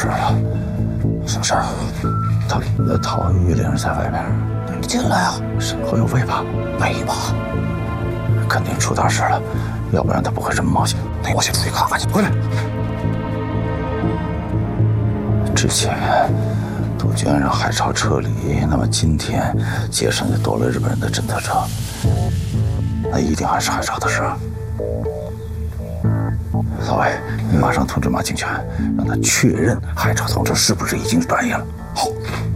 事了。什么事啊？陶玉领在外边。 你进来啊！ 身后有尾巴。 尾巴？ 肯定出大事了，要不然他不会这么冒险。 那我先出去看看去。回来。 之前杜鹃让海潮撤离，那么今天街上就多了日本人的侦特车，那一定还是海潮的事。老魏，你马上通知马清泉，让他确认海潮同志是不是已经转移了。好。